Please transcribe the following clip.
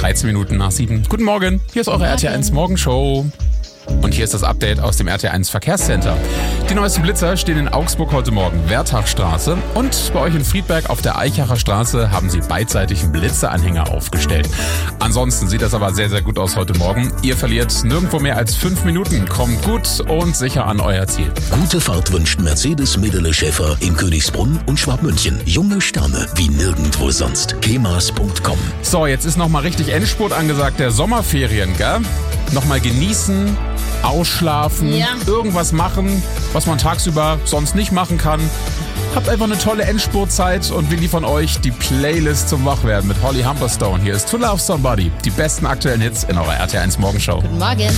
13 Minuten nach 7. Guten Morgen, hier ist eure RT1 Morgenshow. Und hier ist das Update aus dem RT1 Verkehrscenter. Die neuesten Blitzer stehen in Augsburg heute Morgen, Wertachstraße. Und bei euch in Friedberg auf der Eichacher Straße haben sie beidseitig einen Blitzeranhänger aufgestellt. Ansonsten sieht das aber sehr, sehr gut aus heute Morgen. Ihr verliert nirgendwo mehr als 5 Minuten. Kommt gut und sicher an euer Ziel. Gute Fahrt wünscht Mercedes Medele Schäfer in Königsbrunn und Schwabmünchen. Junge Sterne wie nirgendwo sonst. kemas.com. So, jetzt ist nochmal richtig Endspurt angesagt der Sommerferien, gell? Nochmal genießen, ausschlafen, irgendwas machen, was man tagsüber sonst nicht machen kann. Habt einfach eine tolle Endspurtzeit und wir liefern euch die Playlist zum Wachwerden mit Holly Humberstone. Hier ist To Love Somebody, die besten aktuellen Hits in eurer RT1 Morgenshow. Guten Morgen.